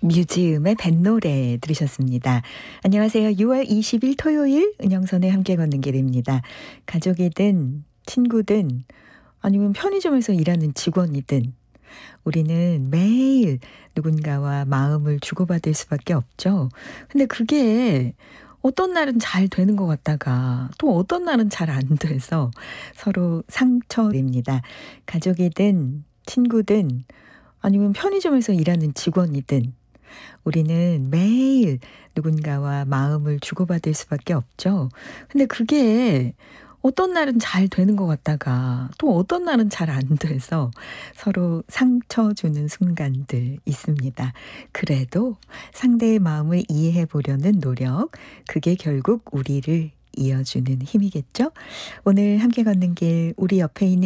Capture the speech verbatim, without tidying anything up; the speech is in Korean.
뮤지음의 뱃노래 들으셨습니다. 안녕하세요. 유월 이십일 토요일 은영선의 함께 걷는 길입니다. 가족이든 친구든 아니면 편의점에서 일하는 직원이든 우리는 매일 누군가와 마음을 주고받을 수밖에 없죠. 근데 그게 어떤 날은 잘 되는 것 같다가 또 어떤 날은 잘 안 돼서 서로 상처입니다. 가족이든 친구든 아니면 편의점에서 일하는 직원이든 우리는 매일 누군가와 마음을 주고받을 수밖에 없죠. 근데 그게 어떤 날은 잘 되는 것 같다가 또 어떤 날은 잘 안 돼서 서로 상처 주는 순간들 있습니다. 그래도 상대의 마음을 이해해 보려는 노력, 그게 결국 우리를 이어주는 힘이겠죠? 오늘 함께 걷는 길, 우리 옆에 있는